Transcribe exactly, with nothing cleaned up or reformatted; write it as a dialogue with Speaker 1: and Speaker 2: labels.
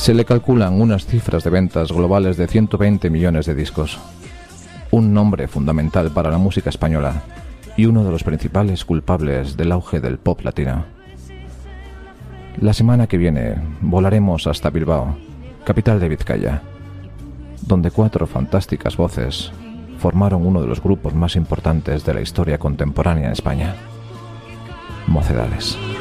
Speaker 1: Se le calculan unas cifras de ventas globales de ciento veinte millones de discos. Un nombre fundamental para la música española y uno de los principales culpables del auge del pop latino. La semana que viene volaremos hasta Bilbao, capital de Vizcaya, donde cuatro fantásticas voces formaron uno de los grupos más importantes de la historia contemporánea en España: Mocedades.